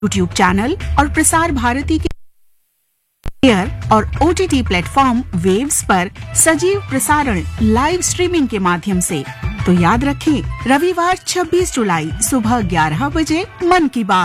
YouTube channel और प्रसार भारती के एयर और OTT प्लेटफॉर्म वेव्स पर सजीव प्रसारण लाइव स्ट्रीमिंग के माध्यम से। तो याद रखें, रविवार 26 जुलाई सुबह 11 बजे मन की बात।